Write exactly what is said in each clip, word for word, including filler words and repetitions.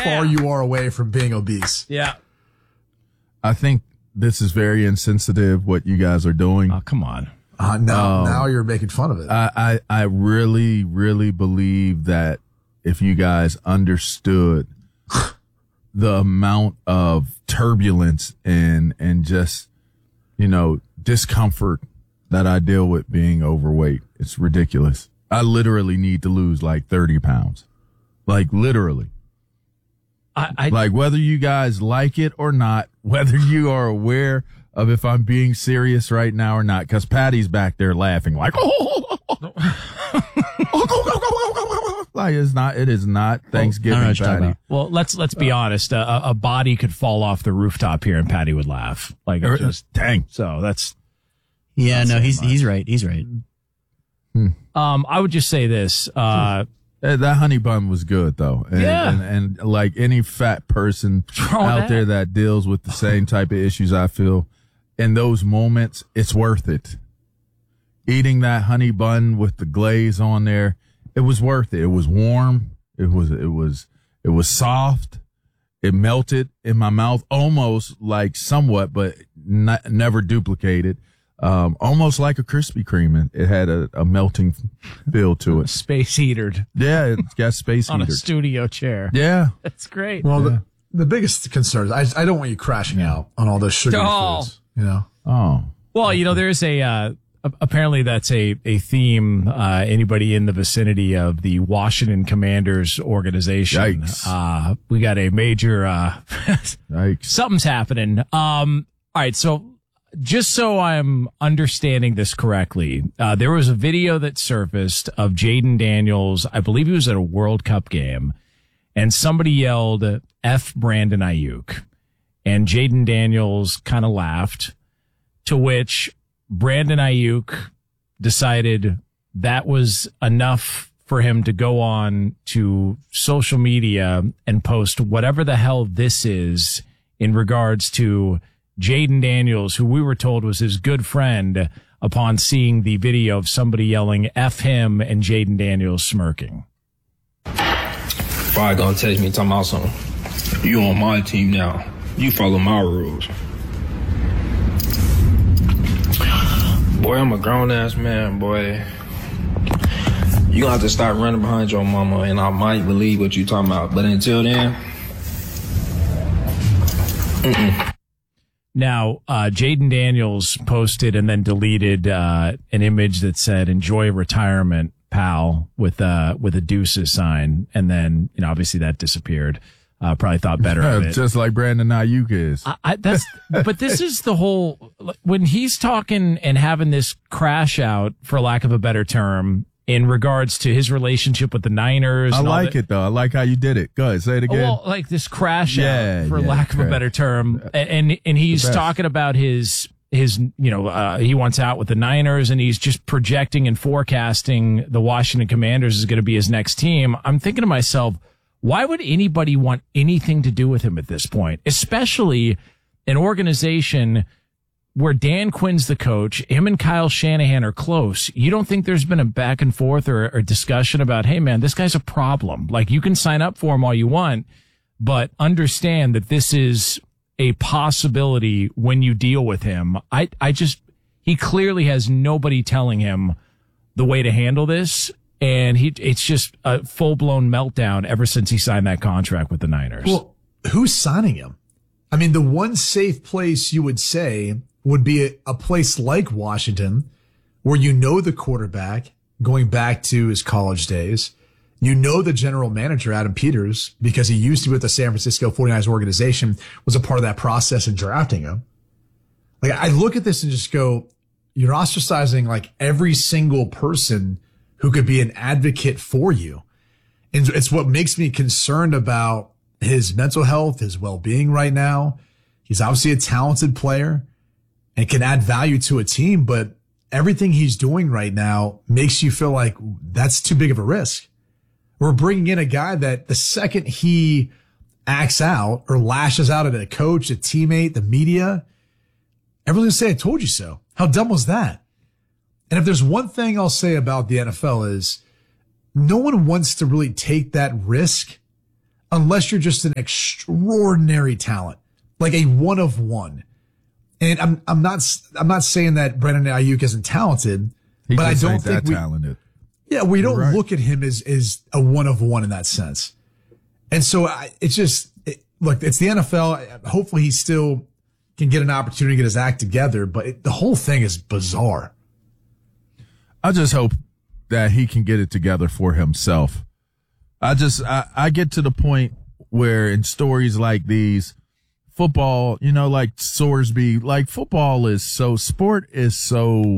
far you are away from being obese. Yeah. I think this is very insensitive, what you guys are doing. Oh, come on. Uh, now, Um, now you're making fun of it. I, I, I really, really believe that if you guys understood the amount of turbulence and, and just, you know, discomfort that I deal with being overweight, it's ridiculous. I literally need to lose like thirty pounds. Like literally. I, I Like whether you guys like it or not, whether you are aware of if I'm being serious right now or not, because Patty's back there laughing like, oh, like it's not, it is not Thanksgiving, I don't know what you're talking Patty. about. well, let's let's be honest. A, a body could fall off the rooftop here, and Patty would laugh. Like, Or- it just, dang. so that's. Yeah, no, he's he's right. He's right. Um, I would just say this. Uh, Uh, That honey bun was good though. And, Yeah. and, and like any fat person wrong with out that? there that deals with the same type of issues I feel, in those moments, it's worth it. Eating that honey bun with the glaze on there, it was worth it. It was warm. It was, it was, it was soft. It melted in my mouth almost like somewhat, but not, never duplicated. Um, almost like a Krispy Kreme. It had a, a melting feel to it. space heatered Yeah, it's got space on a heater. studio chair. Yeah. That's great. well, the, the biggest concern is I, I don't want you crashing out on all those sugary Oh. foods. You know, Oh. Well, you know, there's a, uh, a- apparently that's a, a theme, uh, anybody in the vicinity of the Washington Commanders organization. Yikes. Uh, we got a major, uh, Yikes. something's happening. Um, all right. So just so I'm understanding this correctly, uh, there was a video that surfaced of Jaden Daniels. I believe he was at a World Cup game, and somebody yelled F Brandon Ayuk, and Jaden Daniels kind of laughed, to which Brandon Ayuk decided that was enough for him to go on to social media and post whatever the hell this is in regards to Jaden Daniels, who we were told was his good friend, upon seeing the video of somebody yelling F him and Jaden Daniels smirking. Probably gonna text me talking about something. You on my team now. You follow my rules. Boy, I'm a grown ass man, boy. You gonna have to start running behind your mama, and I might believe what you talking about. But until then, mm-mm. Now, uh, Jaden Daniels posted and then deleted uh, an image that said "Enjoy retirement, pal," with uh, with a deuces sign, and then you know obviously that disappeared. Uh, probably thought better of it. Just like Brandon Ayuk is. I, I, that's, but this is the whole, when he's talking and having this crash out, for lack of a better term, in regards to his relationship with the Niners. I and all like that- it though. I like how you did it. Go ahead, say it again. Well, like this crash Yeah, out, for yeah, lack of a crash. better term, and and, and he's The best. talking about his his you know uh, he wants out with the Niners, and he's just projecting and forecasting the Washington Commanders is going to be his next team. I'm thinking to myself, why would anybody want anything to do with him at this point, especially an organization where Dan Quinn's the coach, him and Kyle Shanahan are close? You don't think there's been a back and forth or, or discussion about, hey man, this guy's a problem. Like, you can sign up for him all you want, but understand that this is a possibility when you deal with him. I, I just, he clearly has nobody telling him the way to handle this. And he, it's just a full blown meltdown ever since he signed that contract with the Niners. well, who's signing him? I mean, the one safe place you would say would be a, a place like Washington, where you know the quarterback going back to his college days. You know the general manager, Adam Peters, because he used to be with the San Francisco forty-niners organization, was a part of that process in drafting him. Like, I look at this and just go, you're ostracizing like every single person who could be an advocate for you. And it's what makes me concerned about his mental health, his well-being right now. He's obviously a talented player and can add value to a team, but everything he's doing right now makes you feel like that's too big of a risk. We're bringing in a guy that the second he acts out or lashes out at a coach, a teammate, the media, everyone's gonna say, I told you so. How dumb was that? And if there's one thing I'll say about the N F L is no one wants to really take that risk unless you're just an extraordinary talent, like a one of one. And I'm I'm not I'm not saying that Brandon Ayuk isn't talented, He but I just don't ain't think that we talented. yeah we don't Right. look at him as as a one of one in that sense. And so I, it's just it, look, it's the N F L. Hopefully he still can get an opportunity to get his act together, but it, the whole thing is bizarre. I just hope that he can get it together for himself. I just, I, I get to the point where in stories like these, football, you know, like Sorsby, like football is so, sport is so,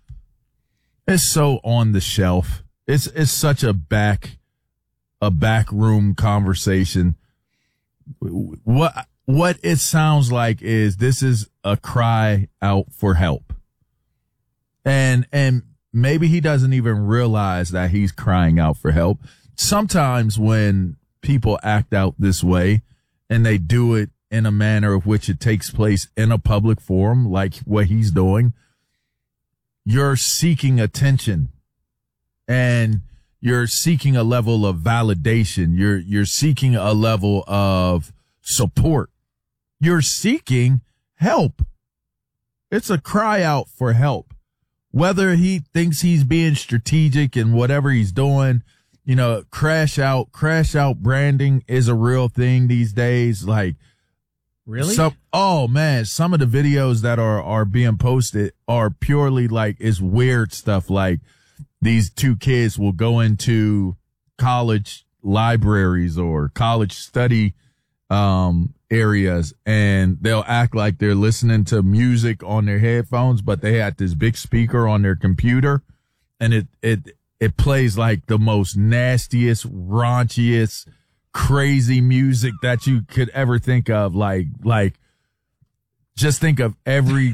it's so on the shelf. It's, it's such a back, a back room conversation. What, what it sounds like is this is a cry out for help. And, and maybe he doesn't even realize that he's crying out for help. Sometimes when people act out this way and they do it in a manner of which it takes place in a public forum, like what he's doing, you're seeking attention and you're seeking a level of validation. You're, you're seeking a level of support. You're seeking help. It's a cry out for help. Whether he thinks he's being strategic in whatever he's doing, you know, crash out, crash out branding is a real thing these days. Like, Really? Some, oh man, some of the videos that are, are being posted are purely like, it's weird stuff. Like these two kids will go into college libraries or college study, um, areas and they'll act like they're listening to music on their headphones, but they had this big speaker on their computer and it, it, it plays like the most nastiest, raunchiest, crazy music that you could ever think of. Like, like, just think of every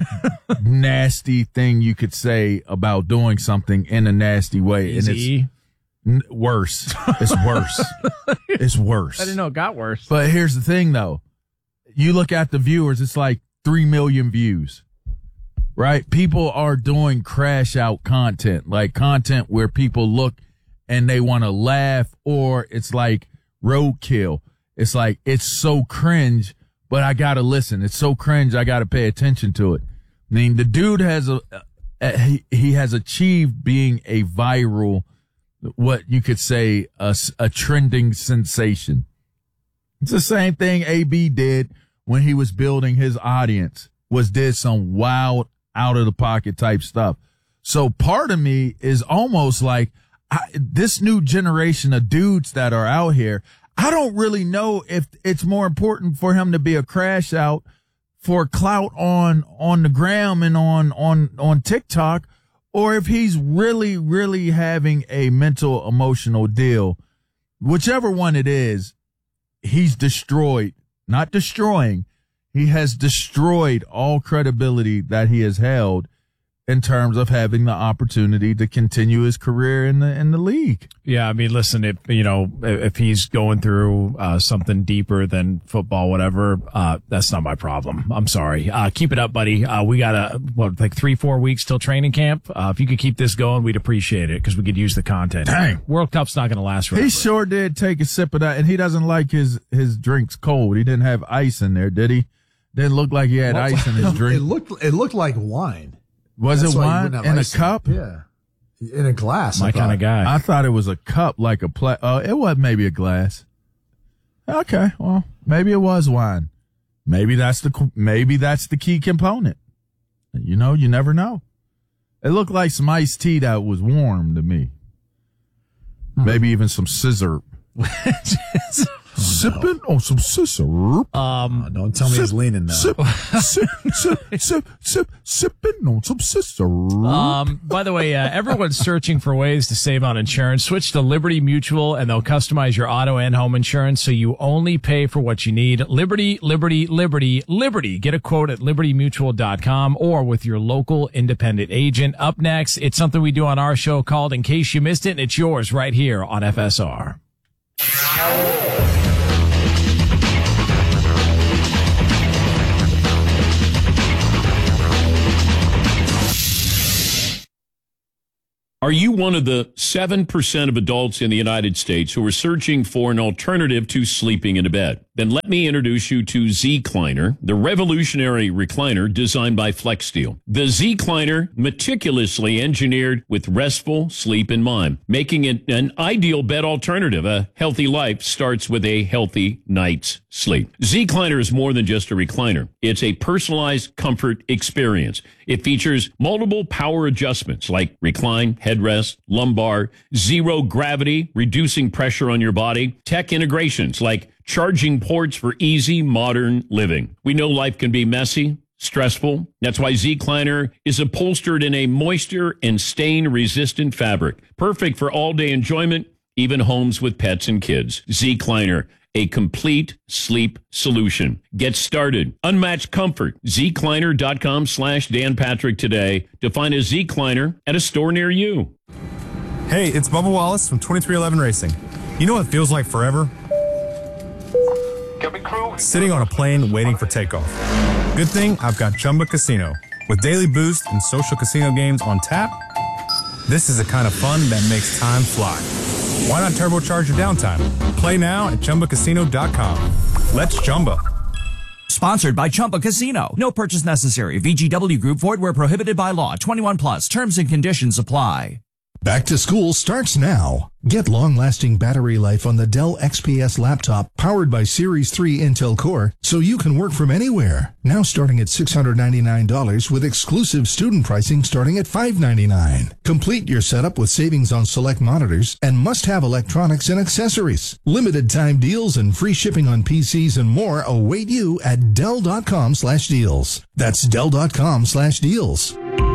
nasty thing you could say about doing something in a nasty way. And Easy. it's n- worse. It's worse. It's worse. I didn't know it got worse. But here's the thing though. You look at the viewers, it's like three million views, right? People are doing crash out content, like content where people look and they want to laugh, or it's like roadkill. It's like, it's so cringe, but I got to listen. It's so cringe. I got to pay attention to it. I mean, the dude has a, a he, he has achieved being a viral, what you could say, a, a trending sensation. It's the same thing A B did when he was building his audience, was did some wild out of the pocket type stuff. So part of me is almost like I, this new generation of dudes that are out here, I don't really know if it's more important for him to be a crash out for clout on, on the gram and on, on, on TikTok, or if he's really, really having a mental, emotional deal. Whichever one it is, he's destroyed, not destroying. He has destroyed all credibility that he has held in terms of having the opportunity to continue his career in the in the league. Yeah, I mean, listen, if you know, if he's going through uh, something deeper than football, whatever, uh, that's not my problem. I'm sorry. Uh, keep it up, buddy. Uh, we got a what, like three, four weeks till training camp. Uh, if you could keep this going, we'd appreciate it because we could use the content. Dang. World Cup's not going to last forever. He sure did take a sip of that, and he doesn't like his his drinks cold. He didn't have ice in there, did he? Didn't look like he had Well, ice in his drink. It looked it looked like wine. Was That's it why you wine wouldn't have in a ice cup? it. Yeah, in a glass. My I kind of thought. guy. I thought it was a cup, like a pla. Oh, it was maybe a glass. Okay, well, maybe it was wine. Maybe that's the maybe that's the key component. You know, you never know. It looked like some iced tea that was warm to me. Maybe even some scissor. Sipping on some scissor. Um, Oh, don't tell me he's leaning now. Sip, sip, sip, sip, sip, sipping on some scissor. Um, by the way, uh, everyone's searching for ways to save on insurance. Switch to Liberty Mutual and they'll customize your auto and home insurance so you only pay for what you need. Liberty, Liberty, Liberty, Liberty. Get a quote at liberty mutual dot com or with your local independent agent. Up next, it's something we do on our show called In Case You Missed It, and it's yours right here on F S R. Are you one of the seven percent of adults in the United States who are searching for an alternative to sleeping in a bed? Then let me introduce you to Zecliner, the revolutionary recliner designed by FlexSteel. The Zecliner, meticulously engineered with restful sleep in mind, making it an ideal bed alternative. A healthy life starts with a healthy night's sleep. Zecliner is more than just a recliner. It's a personalized comfort experience. It features multiple power adjustments like recline, headrest, lumbar, zero gravity, reducing pressure on your body, tech integrations like charging ports for easy modern living. We know life can be messy, stressful. That's why Zecliner is upholstered in a moisture and stain-resistant fabric, perfect for all-day enjoyment, even homes with pets and kids. Zecliner, a complete sleep solution. Get started. Unmatched comfort. Zecliner.com slash Dan Patrick today to find a Zecliner at a store near you. Hey, it's Bubba Wallace from twenty-three eleven Racing. You know what it feels like forever? Sitting on a plane waiting for takeoff. Good thing I've got Chumba Casino. With daily boost and social casino games on tap, this is the kind of fun that makes time fly. Why not turbocharge your downtime? Play now at Chumba Casino dot com. Let's Chumba. Sponsored by Chumba Casino. No purchase necessary. V G W Group. Void where prohibited by law. twenty-one plus. Terms and conditions apply. Back to school starts now. Get long-lasting battery life on the Dell X P S laptop powered by Series three Intel Core so you can work from anywhere. Now starting at six hundred ninety-nine dollars with exclusive student pricing starting at five hundred ninety-nine dollars. Complete your setup with savings on select monitors and must-have electronics and accessories. Limited time deals and free shipping on P Cs and more await you at Dell.com slash deals. That's Dell.com slash deals.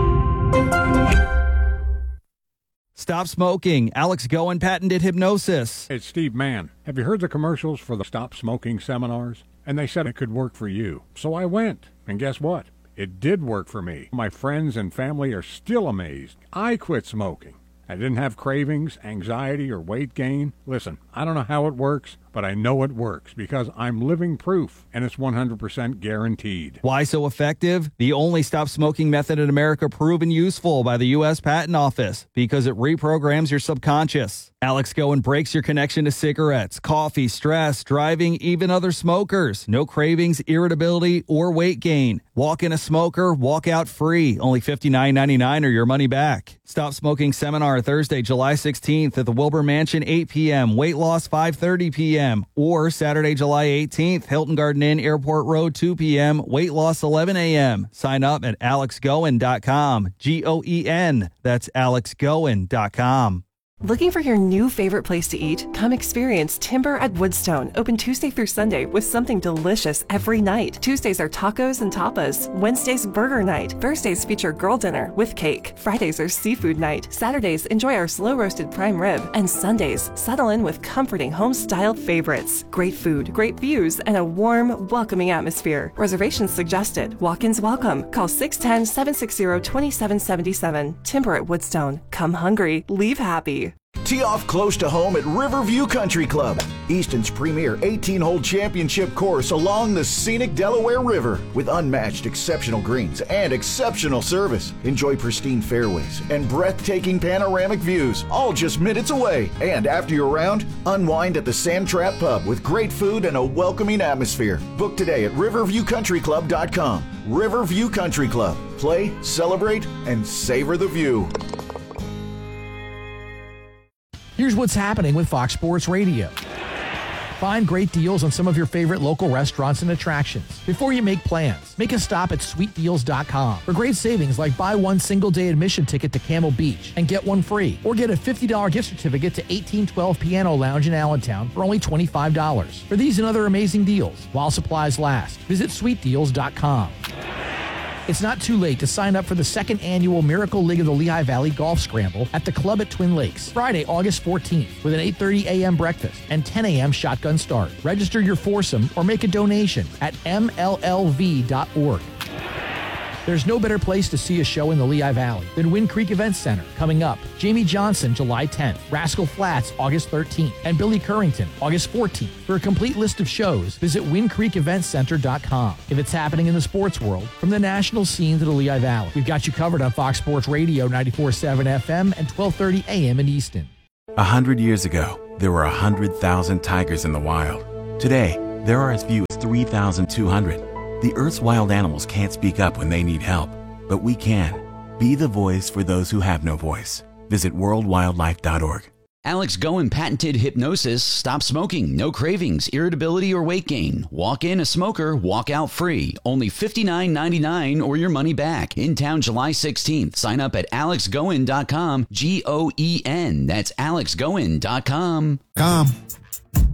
Stop smoking. Alex Goen patented hypnosis. It's Steve Mann. Have you heard the commercials for the Stop Smoking seminars? And they said it could work for you. So I went. And guess what? It did work for me. My friends and family are still amazed. I quit smoking. I didn't have cravings, anxiety, or weight gain. Listen, I don't know how it works, but I know it works because I'm living proof, and it's one hundred percent guaranteed. Why so effective? The only stop smoking method in America proven useful by the U S Patent Office because it reprograms your subconscious. Alex Goen breaks your connection to cigarettes, coffee, stress, driving, even other smokers. No cravings, irritability, or weight gain. Walk in a smoker, walk out free. Only fifty-nine ninety-nine or your money back. Stop Smoking Seminar Thursday, July sixteenth at the Wilbur Mansion, eight p.m. Weight loss, five thirty p.m. Or Saturday, July eighteenth, Hilton Garden Inn, Airport Road, two p.m. Weight loss, eleven a.m. Sign up at alex goen dot com. G O E N. That's alex goen dot com. Looking for your new favorite place to eat? Come experience Timber at Woodstone, open Tuesday through Sunday with something delicious every night. Tuesdays are tacos and tapas. Wednesdays, burger night. Thursdays feature girl dinner with cake. Fridays are seafood night. Saturdays, enjoy our slow-roasted prime rib. And Sundays, settle in with comforting home-style favorites. Great food, great views, and a warm, welcoming atmosphere. Reservations suggested. Walk-ins welcome. Call six one zero, seven six zero, two seven seven seven. Timber at Woodstone. Come hungry, leave happy. Tee off close to home at Riverview Country Club, Easton's premier eighteen-hole championship course along the scenic Delaware River with unmatched exceptional greens and exceptional service. Enjoy pristine fairways and breathtaking panoramic views, all just minutes away. And after your round, unwind at the Sand Trap Pub with great food and a welcoming atmosphere. Book today at riverview country club dot com. Riverview Country Club. Play, celebrate, and savor the view. Here's what's happening with Fox Sports Radio. Find great deals on some of your favorite local restaurants and attractions. Before you make plans, make a stop at sweet deals dot com for great savings like buy one single-day admission ticket to Camel Beach and get one free. Or get a fifty dollars gift certificate to eighteen twelve Piano Lounge in Allentown for only twenty-five dollars. For these and other amazing deals, while supplies last, visit sweet deals dot com. It's not too late to sign up for the second annual Miracle League of the Lehigh Valley Golf Scramble at the club at Twin Lakes, Friday, August fourteenth, with an eight thirty a.m. breakfast and ten a.m. shotgun start. Register your foursome or make a donation at M L L V dot org. There's no better place to see a show in the Lehigh Valley than Wind Creek Events Center. Coming up, Jamie Johnson, July tenth, Rascal Flatts, August thirteenth, and Billy Currington, August fourteenth. For a complete list of shows, visit wind creek event center dot com. If it's happening in the sports world, from the national scene to the Lehigh Valley, we've got you covered on Fox Sports Radio ninety-four point seven F M and twelve thirty A M in Easton. A hundred years ago, there were a hundred thousand tigers in the wild. Today, there are as few as three thousand two hundred. The Earth's wild animals can't speak up when they need help, but we can. Be the voice for those who have no voice. Visit world wildlife dot org. Alex Goen patented hypnosis. Stop smoking, no cravings, irritability, or weight gain. Walk in a smoker, walk out free. Only fifty-nine ninety-nine or your money back. In town July sixteenth. Sign up at alex goen dot com. G O E N. That's alex goen dot com. Com.